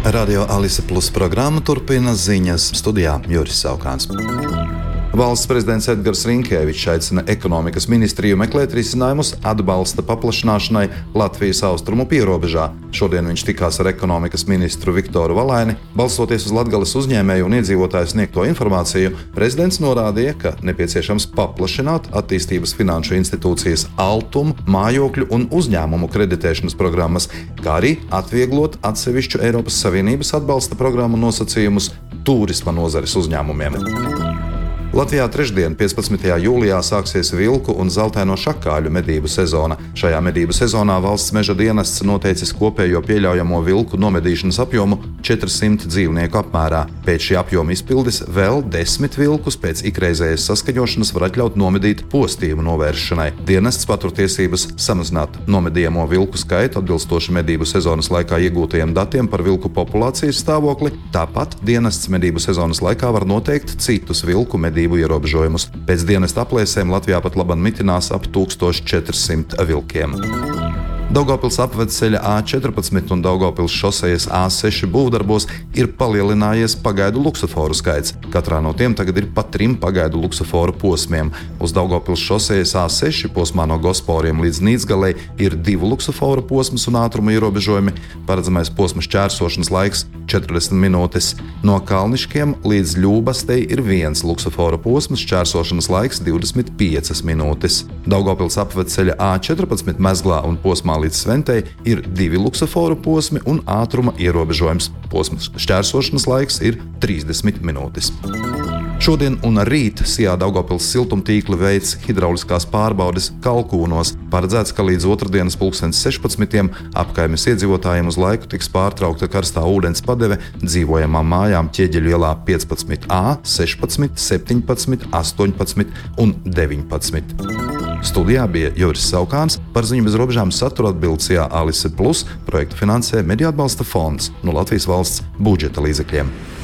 Radio Alise Plus programma turpina ziņas, studijā Juris Saukāns. Valsts prezidents Edgars Rinkēvičs aicina ekonomikas ministriju meklēt risinājumus atbalsta paplašināšanai Latvijas austrumu pierobežā. Šodien viņš tikās ar ekonomikas ministru Viktoru Valaini. Balstoties uz Latgales uzņēmēju un iedzīvotāju sniegto informāciju, prezidents norādīja, ka nepieciešams paplašināt attīstības finanšu institūcijas Altum, mājokļu un uzņēmumu kreditēšanas programmas, kā arī atvieglot atsevišķu Eiropas Savienības atbalsta programmu nosacījumus turisma nozares uzņēmumiem. Latvijā trešdien, 15. jūlijā, sāksies vilku un zeltaino šakāļu medību sezona. Šajā medību sezonā valsts meža dienests noteicis kopējo pieļaujamo vilku nomedīšanas apjomu 400 dzīvnieku apmērā. Pēc šī apjoma izpildes vēl 10 vilkus pēc ikreizējas saskaņošanas var atļaut nomedīt postījumu novēršanai. Dienests patur tiesības samazināt nomedījamo vilku skaitu atbilstoši medību sezonas laikā iegūtajiem datiem par vilku populācijas stāvokli. Tāpat dienests medību sezonas laikā var noteikt citus vilku medību ierobežojumus. Pēc dienesta aplēsēm Latvijā pat laban mitinās ap 1400 vilkiem. Daugavpils apvedceļa A14 un Daugavpils šosejas A6 būvdarbos ir palielinājies pagaidu luksuforu skaits. Katrā no tiem tagad ir pa 3 pagaidu luksuforu posmiem. Uz Daugavpils šosejas A6 posmā no Gosporiem līdz Nīcgalei ir 2 luksuforu posmas un ātruma ierobežojumi. Paredzamais posma šķērsošanas laiks 40 minūtes. No Kalniškiem līdz Ļūbastei ir 1 luksuforu posms, šķērsošanas laiks 25 minūtes. Daugavpils apvedceļa A14 Mezglā un posmā līdz Sventei ir 2 luksuforu posmi un ātruma ierobežojums. Posmas šķērsošanas laiks ir 30 minūtes. Šodien un rīt Sijā Daugavpils siltumtīkli veids hidrauliskās pārbaudes Kalkūnos. Paredzēts, ka līdz otrdienas 16. apkaimes iedzīvotājiem uz laiku tiks pārtraukta karstā ūdens padeve dzīvojamām mājām Ķieģeļu ielā 15A, 16, 17, 18 un 19. Studijā bija Juris Saukāns. Par ziņu bez robežām satura atbildes Alise Plus projektu finansē Mediju atbalsta fonds no Latvijas valsts budžeta līdzekļiem.